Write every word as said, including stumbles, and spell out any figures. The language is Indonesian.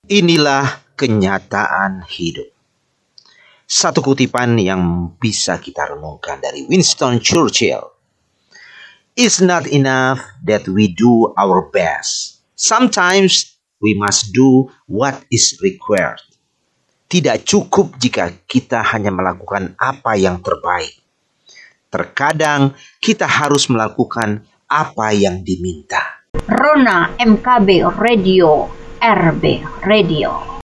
Inilah kenyataan hidup. Satu kutipan yang bisa kita renungkan dari Winston Churchill. It's not enough that we do our best. Sometimes we must do what is required. Tidak cukup jika kita hanya melakukan apa yang terbaik. Terkadang kita harus melakukan apa yang diminta. Rona M K B Radio, R B Radio.